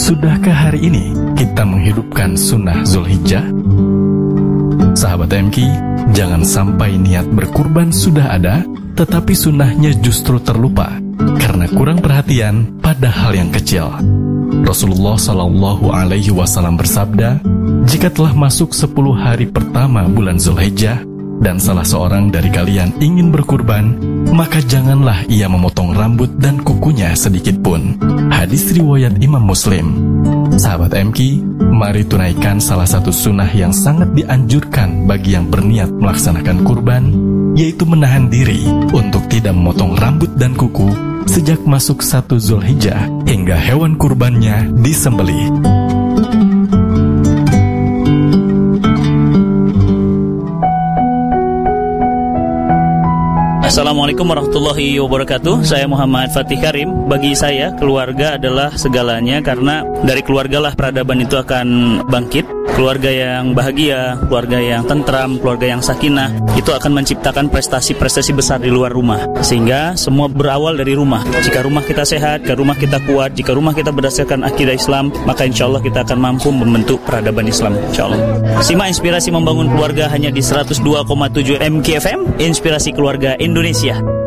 Sudahkah hari ini kita menghidupkan sunnah Zulhijjah? Sahabat MK, jangan sampai niat berkurban sudah ada, tetapi sunnahnya justru terlupa karena kurang perhatian pada hal yang kecil. Rasulullah Shallallahu Alaihi Wasallam bersabda, jika telah masuk 10 hari pertama bulan Zulhijjah dan salah seorang dari kalian ingin berkurban, maka janganlah ia memotong rambut dan kukunya sedikit pun. Hadis riwayat Imam Muslim. Sahabat MK, mari tunaikan salah satu sunnah yang sangat dianjurkan bagi yang berniat melaksanakan kurban, yaitu menahan diri untuk tidak memotong rambut dan kuku sejak masuk 1 Zulhijjah hingga hewan kurbannya disembelih. Assalamualaikum warahmatullahi wabarakatuh. Saya Muhammad Fatih Karim. Bagi saya, keluarga adalah segalanya, karena dari keluargalah peradaban itu akan bangkit. Keluarga yang bahagia, keluarga yang tentram, keluarga yang sakinah, itu akan menciptakan prestasi-prestasi besar di luar rumah. Sehingga semua berawal dari rumah. Jika rumah kita sehat, jika rumah kita kuat, jika rumah kita berdasarkan akidah Islam, maka insya Allah kita akan mampu membentuk peradaban Islam, insya Allah. Simak inspirasi membangun keluarga hanya di 102,7 MKFM, inspirasi keluarga Indonesia.